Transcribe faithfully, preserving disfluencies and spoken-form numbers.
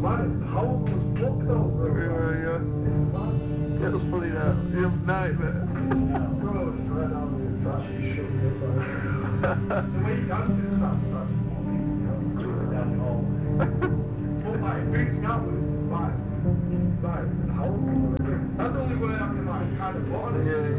man, it's powerful as fuck though, bro. Yeah, yeah. It's mad. Get us funny now. You have a nightmare. Bro, I swear down, it's actually shook me up, man. The way he dances and that was actually what beats me out. Down the hall. But like, it beats me out, but it's like, like, how? That's the only word I can like kind of put on it. Yeah,